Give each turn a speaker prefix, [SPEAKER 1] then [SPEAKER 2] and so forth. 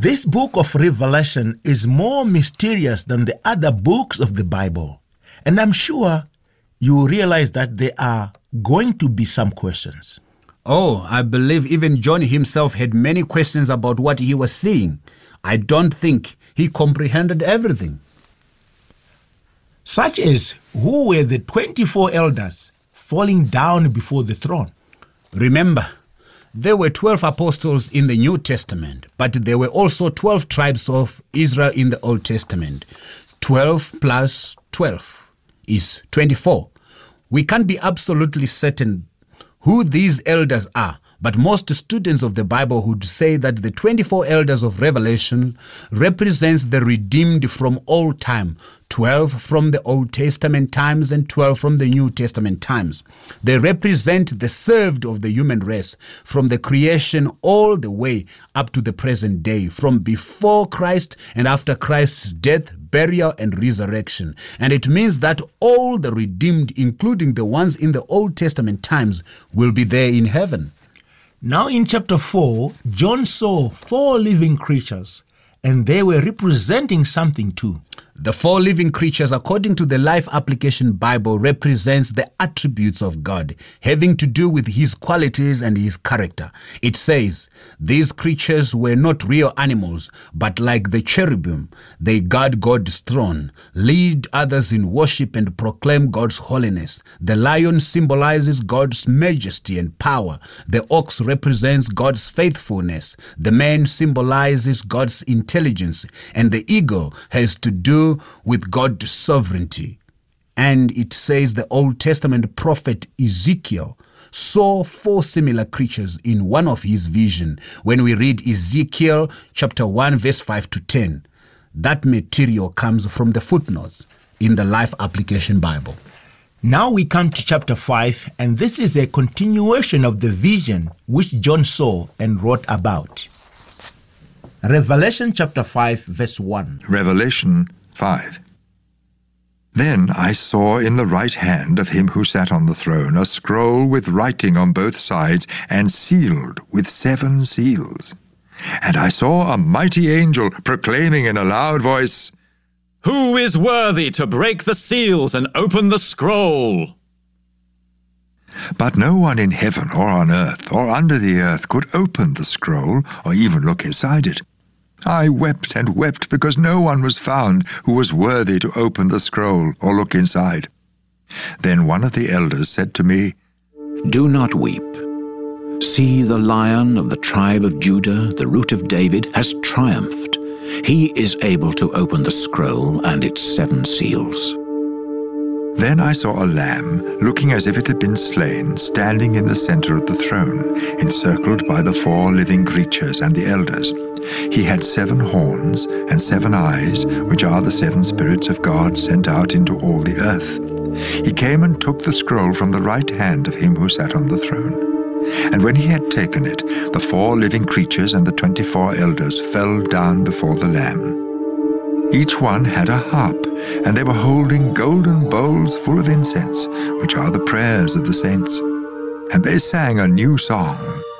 [SPEAKER 1] This book of Revelation is more mysterious than the other books of the Bible. And I'm sure you realize that there are going to be some questions.
[SPEAKER 2] Oh, I believe even John himself had many questions about what he was seeing. I don't think he comprehended everything.
[SPEAKER 1] Such as, who were the 24 elders falling down before the throne?
[SPEAKER 2] Remember, there were 12 apostles in the New Testament, but there were also 12 tribes of Israel in the Old Testament. 12 plus 12 is 24. We can't be absolutely certain who these elders are, but most students of the Bible would say that the 24 elders of Revelation represents the redeemed from all time, 12 from the Old Testament times and 12 from the New Testament times. They represent the saved of the human race from the creation all the way up to the present day, from before Christ and after Christ's death, burial, and resurrection. And it means that all the redeemed, including the ones in the Old Testament times, will be there in heaven.
[SPEAKER 1] Now in chapter 4, John saw 4 living creatures, and they were representing something too.
[SPEAKER 2] The 4 living creatures, according to the Life Application Bible, represents the attributes of God, having to do with his qualities and his character. It says, these creatures were not real animals, but like the cherubim, they guard God's throne, lead others in worship, and proclaim God's holiness. The lion symbolizes God's majesty and power. The ox represents God's faithfulness. The man symbolizes God's intelligence, and the eagle has to do with God's sovereignty. And it says the Old Testament prophet Ezekiel saw 4 similar creatures in one of his visions when we read Ezekiel chapter 1 verse 5 to 10. That material comes from the footnotes in the Life Application Bible.
[SPEAKER 1] Now we come to chapter 5, and this is a continuation of the vision which John saw and wrote about. Revelation chapter 5 verse 1.
[SPEAKER 3] Revelation 5. Then I saw in the right hand of him who sat on the throne a scroll with writing on both sides and sealed with 7 seals. And I saw a mighty angel proclaiming in a loud voice,
[SPEAKER 4] "Who is worthy to break the seals and open the scroll?"
[SPEAKER 3] But no one in heaven or on earth or under the earth could open the scroll or even look inside it. I wept and wept because no one was found who was worthy to open the scroll or look inside. Then one of the elders said to me,
[SPEAKER 5] Do not weep. See, the Lion of the tribe of Judah, the Root of David, has triumphed. He is able to open the scroll and its 7 seals.
[SPEAKER 3] Then I saw a lamb, looking as if it had been slain, standing in the center of the throne, encircled by the 4 living creatures and the elders. He had 7 horns and 7 eyes, which are the 7 spirits of God sent out into all the earth. He came and took the scroll from the right hand of him who sat on the throne. And when he had taken it, the 4 living creatures and the 24 elders fell down before the Lamb. Each one had a harp, and they were holding golden bowls full of incense, which are the prayers of the saints. And they sang a new song.